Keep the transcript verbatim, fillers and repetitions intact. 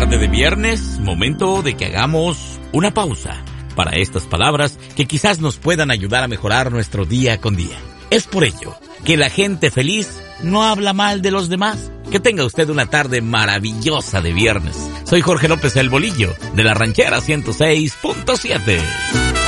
tarde de viernes, momento de que hagamos una pausa para estas palabras que quizás nos puedan ayudar a mejorar nuestro día con día. Es por ello que la gente feliz no habla mal de los demás. Que tenga usted una tarde maravillosa de viernes. Soy Jorge López el Bolillo, de la Ranchera ciento seis punto siete.